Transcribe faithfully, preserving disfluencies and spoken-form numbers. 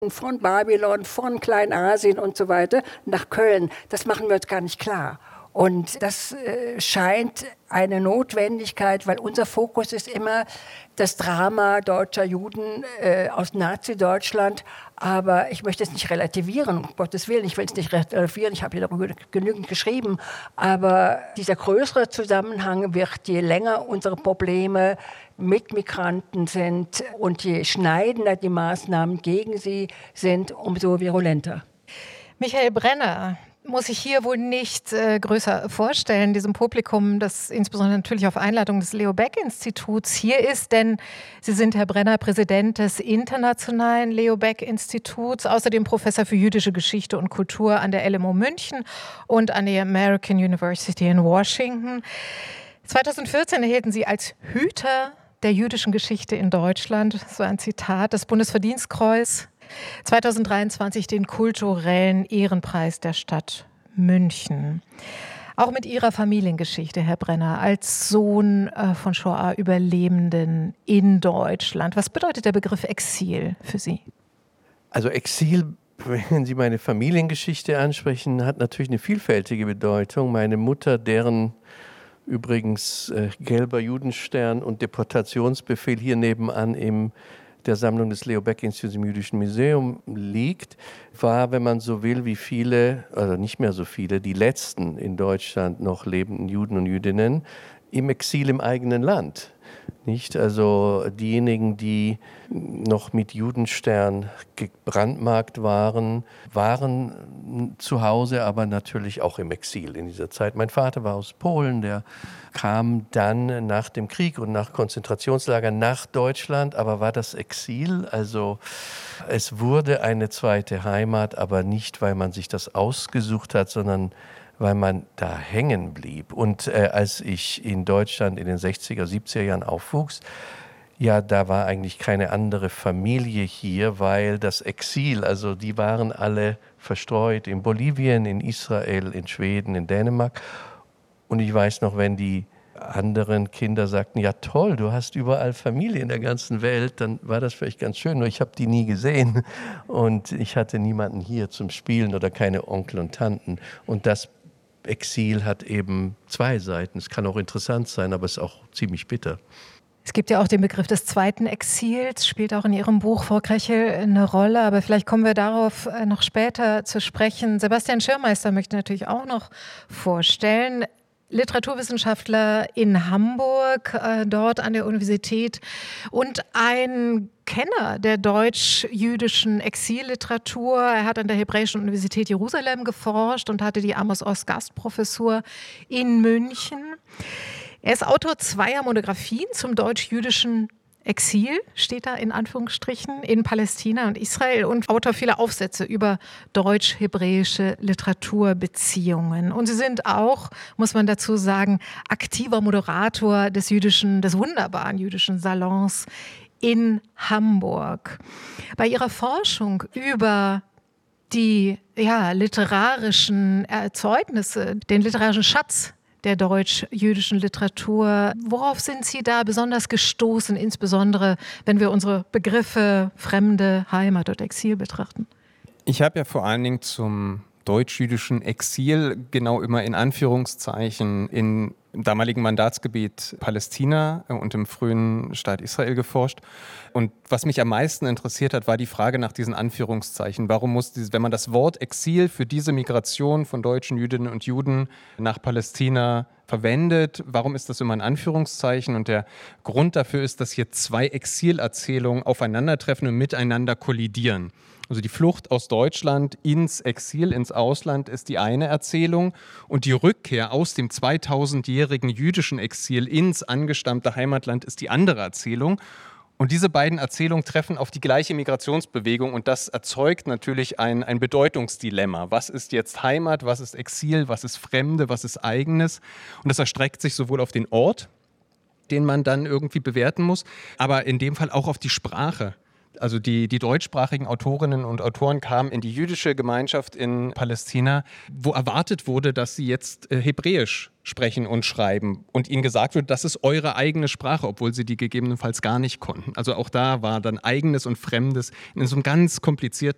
von Babylon, von Kleinasien und so weiter nach Köln. Das machen wir uns gar nicht klar. Und das äh, scheint eine Notwendigkeit, weil unser Fokus ist immer das Drama deutscher Juden äh, aus Nazi-Deutschland. Aber ich möchte es nicht relativieren, um Gottes Willen, ich will es nicht relativieren, ich habe hier darüber genügend geschrieben. Aber dieser größere Zusammenhang wird, je länger unsere Probleme mit Migranten sind und je schneidender die Maßnahmen gegen sie sind, umso virulenter. Michael Brenner muss ich hier wohl nicht äh, größer vorstellen, diesem Publikum, das insbesondere natürlich auf Einladung des Leo Baeck-Instituts hier ist, denn Sie sind, Herr Brenner, Präsident des Internationalen Leo Baeck-Instituts, außerdem Professor für jüdische Geschichte und Kultur an der L M U München und an der American University in Washington. zweitausendvierzehn erhielten Sie als Hüter der jüdischen Geschichte in Deutschland, so ein Zitat, das Bundesverdienstkreuz, zweitausenddreiundzwanzig den kulturellen Ehrenpreis der Stadt München. Auch mit Ihrer Familiengeschichte, Herr Brenner, als Sohn äh, von Shoah-Überlebenden in Deutschland. Was bedeutet der Begriff Exil für Sie? Also Exil, wenn Sie meine Familiengeschichte ansprechen, hat natürlich eine vielfältige Bedeutung. Meine Mutter, deren übrigens äh, gelber Judenstern und Deportationsbefehl hier nebenan im der Sammlung des Leo Baeck-Instituts im Jüdischen Museum liegt, war, wenn man so will, wie viele, oder nicht mehr so viele, die letzten in Deutschland noch lebenden Juden und Jüdinnen im Exil im eigenen Land. Nicht? Also diejenigen, die noch mit Judenstern gebrandmarkt waren, waren zu Hause, aber natürlich auch im Exil in dieser Zeit. Mein Vater war aus Polen, der kam dann nach dem Krieg und nach Konzentrationslagern nach Deutschland, aber war das Exil, also es wurde eine zweite Heimat, aber nicht, weil man sich das ausgesucht hat, sondern weil man da hängen blieb. Und äh, als ich in Deutschland in den sechziger, siebziger Jahren aufwuchs, ja, da war eigentlich keine andere Familie hier, weil das Exil, also die waren alle verstreut in Bolivien, in Israel, in Schweden, in Dänemark. Und ich weiß noch, wenn die anderen Kinder sagten, ja toll, du hast überall Familie in der ganzen Welt, dann war das vielleicht ganz schön, nur ich habe die nie gesehen und ich hatte niemanden hier zum Spielen oder keine Onkel und Tanten. Und das Exil hat eben zwei Seiten. Es kann auch interessant sein, aber es ist auch ziemlich bitter. Es gibt ja auch den Begriff des zweiten Exils, spielt auch in Ihrem Buch Frau Krechel eine Rolle, aber vielleicht kommen wir darauf noch später zu sprechen. Sebastian Schirmeister möchte natürlich auch noch vorstellen. Literaturwissenschaftler in Hamburg, äh, dort an der Universität und ein Kenner der deutsch-jüdischen Exilliteratur. Er hat an der Hebräischen Universität Jerusalem geforscht und hatte die Amos Oz Gastprofessur in München. Er ist Autor zweier Monographien zum deutsch-jüdischen Exil, steht da in Anführungsstrichen, in Palästina und Israel und Autor vieler Aufsätze über deutsch-hebräische Literaturbeziehungen. Und Sie sind auch, muss man dazu sagen, aktiver Moderator des jüdischen, des wunderbaren jüdischen Salons in Hamburg. Bei Ihrer Forschung über die ja, literarischen Erzeugnisse, den literarischen Schatz der deutsch-jüdischen Literatur. Worauf sind Sie da besonders gestoßen, insbesondere wenn wir unsere Begriffe Fremde, Heimat und Exil betrachten? Ich habe ja vor allen Dingen zum deutsch-jüdischen Exil genau immer in Anführungszeichen in im damaligen Mandatsgebiet Palästina und im frühen Staat Israel geforscht. Und was mich am meisten interessiert hat, war die Frage nach diesen Anführungszeichen. Warum muss, dieses, wenn man das Wort Exil für diese Migration von deutschen Jüdinnen und Juden nach Palästina verwendet, warum ist das immer ein Anführungszeichen? Und der Grund dafür ist, dass hier zwei Exilerzählungen aufeinandertreffen und miteinander kollidieren. Also die Flucht aus Deutschland ins Exil, ins Ausland ist die eine Erzählung und die Rückkehr aus dem zweitausendjährigen jüdischen Exil ins angestammte Heimatland ist die andere Erzählung. Und diese beiden Erzählungen treffen auf die gleiche Migrationsbewegung und das erzeugt natürlich ein, ein Bedeutungsdilemma. Was ist jetzt Heimat, was ist Exil, was ist Fremde, was ist Eigenes? Und das erstreckt sich sowohl auf den Ort, den man dann irgendwie bewerten muss, aber in dem Fall auch auf die Sprache. Also die, die deutschsprachigen Autorinnen und Autoren kamen in die jüdische Gemeinschaft in Palästina, wo erwartet wurde, dass sie jetzt äh, Hebräisch sprechen und schreiben und ihnen gesagt wird, das ist eure eigene Sprache, obwohl sie die gegebenenfalls gar nicht konnten. Also auch da war dann Eigenes und Fremdes in so einem ganz komplizierten